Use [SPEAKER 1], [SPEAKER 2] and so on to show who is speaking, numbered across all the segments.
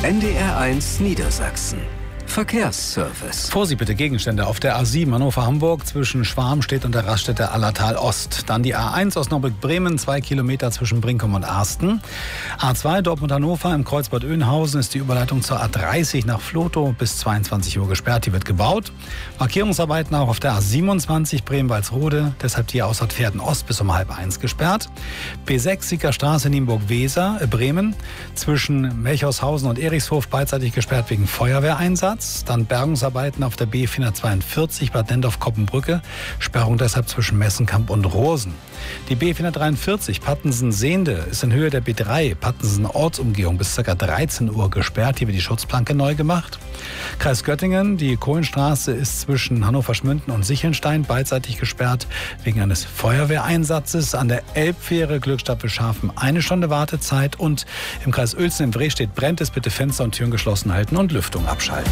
[SPEAKER 1] NDR1 Niedersachsen. Verkehrsservice.
[SPEAKER 2] Vorsicht bitte, Gegenstände auf der A7 Hannover-Hamburg zwischen Schwarmstedt und der Raststätte Allertal Ost. Dann die A1 Osnabrück-Bremen, 2 Kilometer zwischen Brinkum und Arsten. A2 Dortmund-Hannover im Kreuz Bad Oeynhausen ist die Überleitung zur A30 nach Vlotho bis 22 Uhr gesperrt. Die wird gebaut. Markierungsarbeiten auch auf der A27 Bremen-Walsrode, deshalb die Ausfahrt Pferden Ost bis um 12:30 gesperrt. B6 Siegerstraße Nienburg-Weser, Bremen, zwischen Melchhaushausen und Erichshof beidseitig gesperrt wegen Feuerwehreinsatz. Dann Bergungsarbeiten auf der B442 Bad Nendorf-Koppenbrücke. Sperrung deshalb zwischen Messenkamp und Rosen. Die B443 Pattensen-Sehnde ist in Höhe der B3 Pattensen-Ortsumgehung bis ca. 13 Uhr gesperrt. Hier wird die Schutzplanke neu gemacht. Kreis Göttingen, die Kohlenstraße ist zwischen Hannover-Schmünden und Sichelnstein beidseitig gesperrt wegen eines Feuerwehreinsatzes. An der Elbfähre Glückstadt-Wilschafen 1 Stunde Wartezeit. Und im Kreis Uelzen im Wrestedt brennt es, bitte Fenster und Türen geschlossen halten und Lüftung abschalten.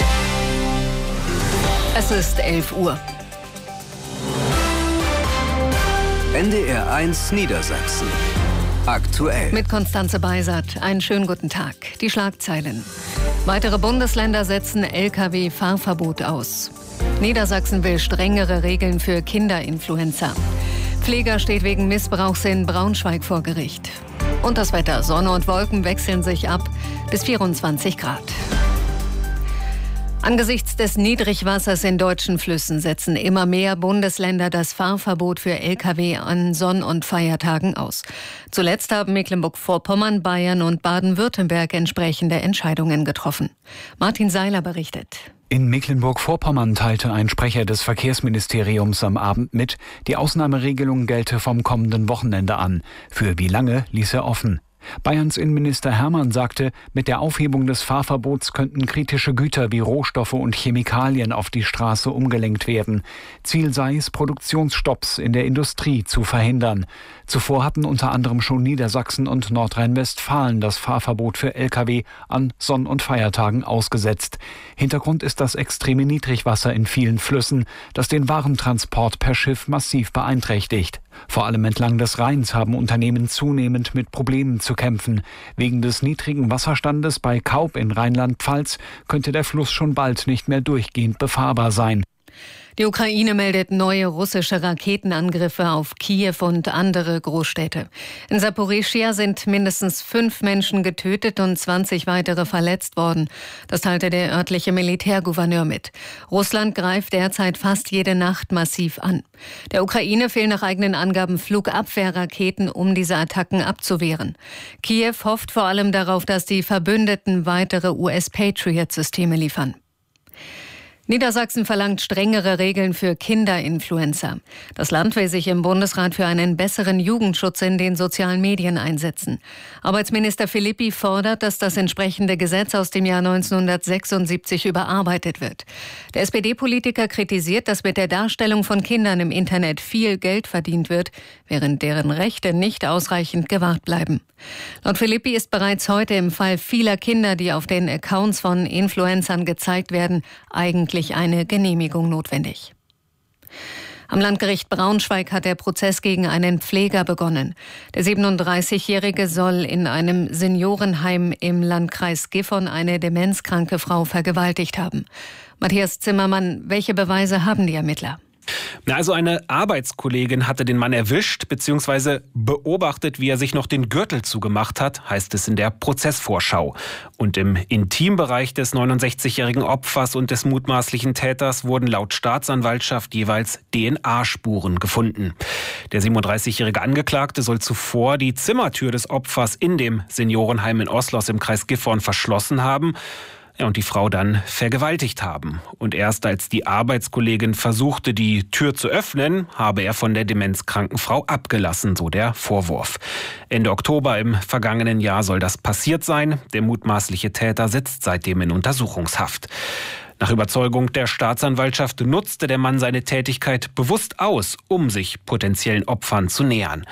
[SPEAKER 3] Es ist 11 Uhr.
[SPEAKER 1] NDR1 Niedersachsen. Aktuell.
[SPEAKER 3] Mit Konstanze Beisert. Einen schönen guten Tag. Die Schlagzeilen. Weitere Bundesländer setzen Lkw-Fahrverbot aus. Niedersachsen will strengere Regeln für Kinderinfluencer. Pfleger steht wegen Missbrauchs in Braunschweig vor Gericht. Und das Wetter. Sonne und Wolken wechseln sich ab bis 24 Grad. Angesichts des Niedrigwassers in deutschen Flüssen setzen immer mehr Bundesländer das Fahrverbot für Lkw an Sonn- und Feiertagen aus. Zuletzt haben Mecklenburg-Vorpommern, Bayern und Baden-Württemberg entsprechende Entscheidungen getroffen. Martin Seiler berichtet.
[SPEAKER 4] In Mecklenburg-Vorpommern teilte ein Sprecher des Verkehrsministeriums am Abend mit, die Ausnahmeregelung gelte vom kommenden Wochenende an. Für wie lange ließ er offen. Bayerns Innenminister Hermann sagte, mit der Aufhebung des Fahrverbots könnten kritische Güter wie Rohstoffe und Chemikalien auf die Straße umgelenkt werden. Ziel sei es, Produktionsstopps in der Industrie zu verhindern. Zuvor hatten unter anderem schon Niedersachsen und Nordrhein-Westfalen das Fahrverbot für Lkw an Sonn- und Feiertagen ausgesetzt. Hintergrund ist das extreme Niedrigwasser in vielen Flüssen, das den Warentransport per Schiff massiv beeinträchtigt. Vor allem entlang des Rheins haben Unternehmen zunehmend mit Problemen zu kämpfen. Wegen des niedrigen Wasserstandes bei Kaub in Rheinland-Pfalz könnte der Fluss schon bald nicht mehr durchgehend befahrbar sein.
[SPEAKER 3] Die Ukraine meldet neue russische Raketenangriffe auf Kiew und andere Großstädte. In Saporischschja sind mindestens 5 Menschen getötet und 20 weitere verletzt worden. Das teilte der örtliche Militärgouverneur mit. Russland greift derzeit fast jede Nacht massiv an. Der Ukraine fehlen nach eigenen Angaben Flugabwehrraketen, um diese Attacken abzuwehren. Kiew hofft vor allem darauf, dass die Verbündeten weitere US-Patriot-Systeme liefern. Niedersachsen verlangt strengere Regeln für Kinderinfluencer. Das Land will sich im Bundesrat für einen besseren Jugendschutz in den sozialen Medien einsetzen. Arbeitsminister Philippi fordert, dass das entsprechende Gesetz aus dem Jahr 1976 überarbeitet wird. Der SPD-Politiker kritisiert, dass mit der Darstellung von Kindern im Internet viel Geld verdient wird, während deren Rechte nicht ausreichend gewahrt bleiben. Laut Philippi ist bereits heute im Fall vieler Kinder, die auf den Accounts von Influencern gezeigt werden, eigentlich eine Genehmigung notwendig. Am Landgericht Braunschweig hat der Prozess gegen einen Pfleger begonnen. Der 37-Jährige soll in einem Seniorenheim im Landkreis Gifhorn eine demenzkranke Frau vergewaltigt haben. Matthias Zimmermann, welche Beweise haben die Ermittler?
[SPEAKER 5] Also eine Arbeitskollegin hatte den Mann erwischt bzw. beobachtet, wie er sich noch den Gürtel zugemacht hat, heißt es in der Prozessvorschau. Und im Intimbereich des 69-jährigen Opfers und des mutmaßlichen Täters wurden laut Staatsanwaltschaft jeweils DNA-Spuren gefunden. Der 37-jährige Angeklagte soll zuvor die Zimmertür des Opfers in dem Seniorenheim in Oslos im Kreis Gifhorn verschlossen haben. Und die Frau dann vergewaltigt haben. Und erst als die Arbeitskollegin versuchte, die Tür zu öffnen, habe er von der demenzkranken Frau abgelassen, so der Vorwurf. Ende Oktober im vergangenen Jahr soll das passiert sein. Der mutmaßliche Täter sitzt seitdem in Untersuchungshaft. Nach Überzeugung der Staatsanwaltschaft nutzte der Mann seine Tätigkeit bewusst aus, um sich potenziellen Opfern zu nähern.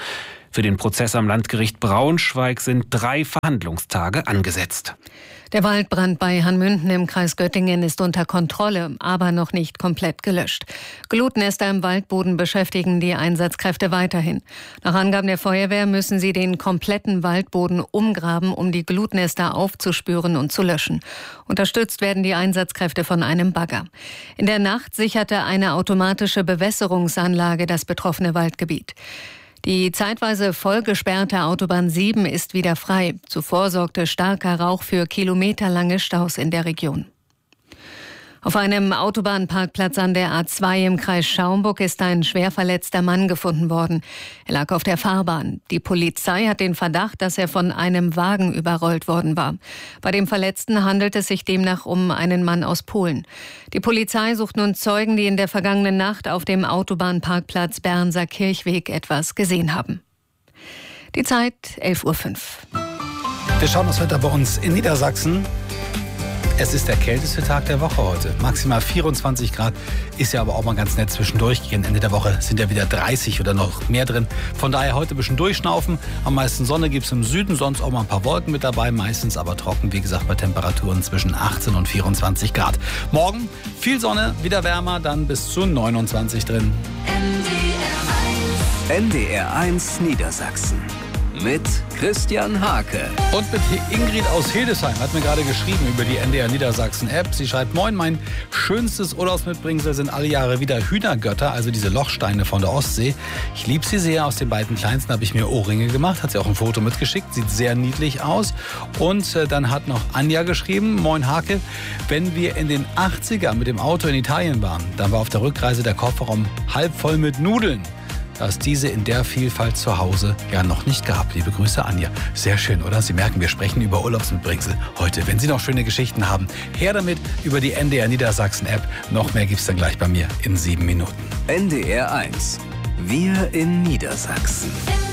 [SPEAKER 5] Für den Prozess am Landgericht Braunschweig sind 3 Verhandlungstage angesetzt.
[SPEAKER 3] Der Waldbrand bei Hanmünden im Kreis Göttingen ist unter Kontrolle, aber noch nicht komplett gelöscht. Glutnester im Waldboden beschäftigen die Einsatzkräfte weiterhin. Nach Angaben der Feuerwehr müssen sie den kompletten Waldboden umgraben, um die Glutnester aufzuspüren und zu löschen. Unterstützt werden die Einsatzkräfte von einem Bagger. In der Nacht sicherte eine automatische Bewässerungsanlage das betroffene Waldgebiet. Die zeitweise vollgesperrte Autobahn 7 ist wieder frei. Zuvor sorgte starker Rauch für kilometerlange Staus in der Region. Auf einem Autobahnparkplatz an der A2 im Kreis Schaumburg ist ein schwer verletzter Mann gefunden worden. Er lag auf der Fahrbahn. Die Polizei hat den Verdacht, dass er von einem Wagen überrollt worden war. Bei dem Verletzten handelt es sich demnach um einen Mann aus Polen. Die Polizei sucht nun Zeugen, die in der vergangenen Nacht auf dem Autobahnparkplatz Bernser Kirchweg etwas gesehen haben. Die Zeit 11:05 Uhr.
[SPEAKER 2] Wir schauen das Wetter bei uns in Niedersachsen. Es ist der kälteste Tag der Woche heute. Maximal 24 Grad, ist ja aber auch mal ganz nett zwischendurch. Gegen Ende der Woche sind ja wieder 30 oder noch mehr drin. Von daher heute ein bisschen durchschnaufen. Am meisten Sonne gibt es im Süden, sonst auch mal ein paar Wolken mit dabei. Meistens aber trocken, wie gesagt, bei Temperaturen zwischen 18 und 24 Grad. Morgen viel Sonne, wieder wärmer, dann bis zu 29 drin.
[SPEAKER 1] NDR1 Niedersachsen mit Christian Hake.
[SPEAKER 2] Und mit Ingrid aus Hildesheim hat mir gerade geschrieben über die NDR Niedersachsen App. Sie schreibt: Moin, mein schönstes Urlaubsmitbringsel sind alle Jahre wieder Hühnergötter, also diese Lochsteine von der Ostsee. Ich liebe sie sehr. Aus den beiden kleinsten habe ich mir Ohrringe gemacht. Hat sie auch ein Foto mitgeschickt. Sieht sehr niedlich aus. Und dann hat noch Anja geschrieben: Moin Hake, wenn wir in den 80ern mit dem Auto in Italien waren, dann war auf der Rückreise der Kofferraum halb voll mit Nudeln. Da es diese in der Vielfalt zu Hause ja noch nicht gab. Liebe Grüße, Anja. Sehr schön, oder? Sie merken, wir sprechen über Urlaubsmitbringsel heute. Wenn Sie noch schöne Geschichten haben, her damit über die NDR Niedersachsen App. Noch mehr gibt's dann gleich bei mir in 7 Minuten.
[SPEAKER 1] NDR1. Wir in Niedersachsen.